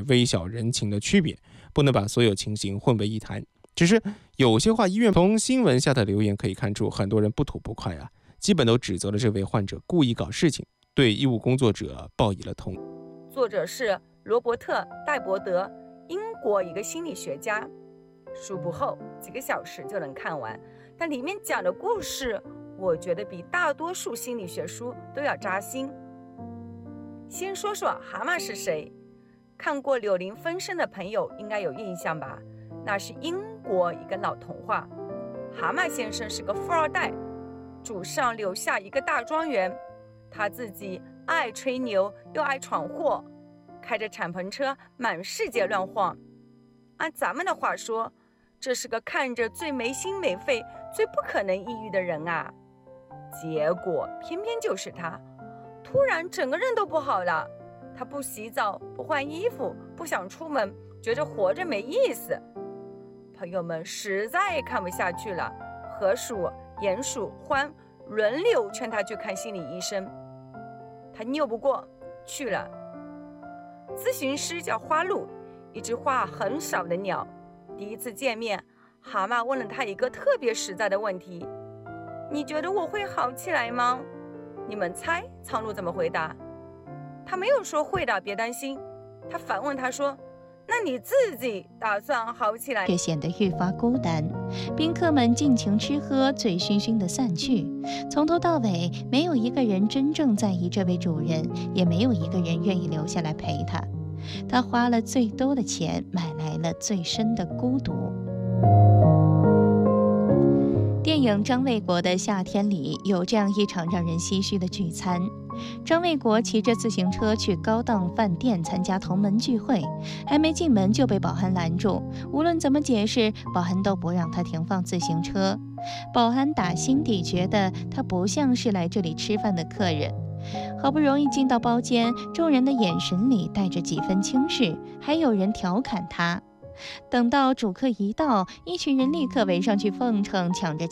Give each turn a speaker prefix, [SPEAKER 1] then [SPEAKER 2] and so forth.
[SPEAKER 1] 微小人情的区别，不能把所有情形混为一谈。只是有些话，医院从新闻下的留言可以看出，很多人不吐不快啊，基本都指责了这位患者故意搞事情，对医务工作者报以了同。
[SPEAKER 2] 作者是罗伯特·戴伯德，英国一个心理学家，书不厚，几个小时就能看完，但里面讲的故事，我觉得比大多数心理学书都要扎心。先说说蛤蟆是谁，看过《柳林风声》的朋友应该有印象吧？那是英国一个老童话。蛤蟆先生是个富二代，祖上留下一个大庄园，他自己爱吹牛又爱闯祸，开着敞篷车满世界乱晃。按咱们的话说，这是个看着最没心没肺、最不可能抑郁的人啊。结果偏偏就是他，突然整个人都不好了。他不洗澡，不换衣服，不想出门，觉得活着没意思。朋友们实在看不下去了，河鼠、鼹鼠、獾轮流劝他去看心理医生。他拗不过，去了。咨询师叫花鹿，一只话很少的鸟。第一次见面，蛤蟆问了他一个特别实在的问题：你觉得我会好起来吗？你们猜苍鹭怎么回答？他没有说会的，别担心。他反问他说：那你自己打算好起来？
[SPEAKER 3] 却显得愈发孤单。宾客们尽情吃喝，醉醺醺地散去。从头到尾，没有一个人真正在意这位主人，也没有一个人愿意留下来陪他。他花了最多的钱，买来了最深的孤独。电影《张卫国的夏天》里有这样一场让人唏嘘的聚餐。张卫国骑着自行车去高档饭店参加同门聚会，还没进门就被保安拦住，无论怎么解释，保安都不让他停放自行车。保安打心底觉得他不像是来这里吃饭的客人。好不容易进到包间，众人的眼神里带着几分轻视，还有人调侃他。等到主客一到，一群人立刻围上去奉承，抢着